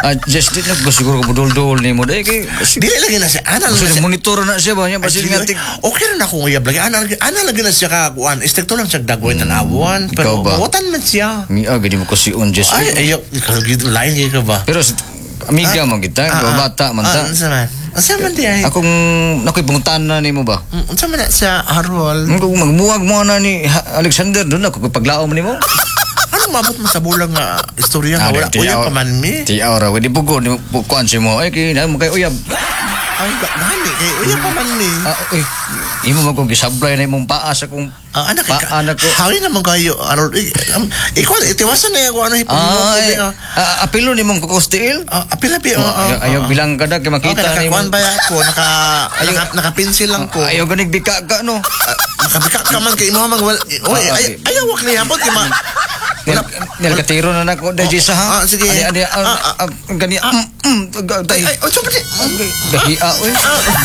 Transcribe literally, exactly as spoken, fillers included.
Ah, just din na siguro ko budol-dol ni mo dai kay Dili lagi na siya. Ana kasi lang siya. monitor na siya ba niya basil nga tik. Okay na ako uyab lagi. Ana lagi, ana lagi na siya ka kuan. Istekto lang siya dagoy tanawan. Pero Ikaw ba? mawatan man siya. Mi ah gadi mo ko si on just. Ay, ayo, kalagid lain kay ka ba? Pero sa- amiga man kita, bata man ta. Ah, unsa man? Unsa man di ay? Akong nakoy pangutan na nimo ba? Mm, Unsa man na sa Harold? Kung magmuwag mo na ni Ha- Alexander doon ako paglao mo nimo. Anong mabot mo sa bulang nga istorya nga wala uyab pa man mi? Ti aura wedi bugo ni kuan si mo ay kay na mo kay uyab. Ay, gani kay uyab pa man mi. Ah, eh, imo man kong gisablay na imong paa sa kong Ah, anak pa, ka. anak ko. Hawi naman kayo. Harold, eh, um, ikaw, itiwasan na ako ano hipon mo. Ay, Ah, ah, apilo ni mong kukustiil. ah, apil-apil. ah, ah, Ayaw ah. bilang kada kay Okay, makita ni nakakuan mo. ba ako? Naka, Ayaw- naka, naka-pencil lang ko. Ayaw ganig bika ka no. Ah, nakabika ka man kay mo magwal. Oy, Ah, ay, okay. ayaw wak ni hapon kay ma. Nil nilkatiro na nako dai sa ha. Ah, sige. Adi adi Ah, ah, gani mm mm Ay, dai. ay, oh, so pati. Dahi ah oy.